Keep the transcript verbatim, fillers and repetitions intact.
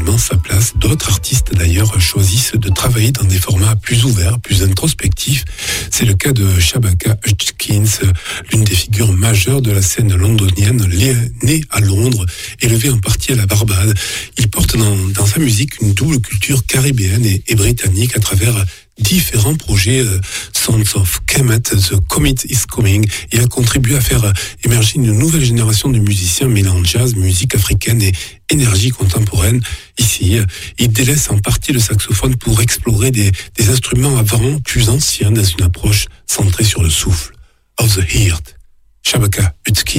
sa place. D'autres artistes d'ailleurs choisissent de travailler dans des formats plus ouverts, plus introspectifs. C'est le cas de Shabaka Hutchins, l'une des figures majeures de la scène londonienne, né à Londres, élevé en partie à la Barbade. Il porte dans, dans sa musique une double culture caribéenne et, et britannique à travers différents projets. euh, Sons of Kemet, The Comet is Coming, et a contribué à faire émerger une nouvelle génération de musiciens mêlant jazz, musique africaine et énergie contemporaine. Ici, il délaisse en partie le saxophone pour explorer des, des instruments avant plus anciens dans une approche centrée sur le souffle. Of the Heart, Shabaka Hutchins.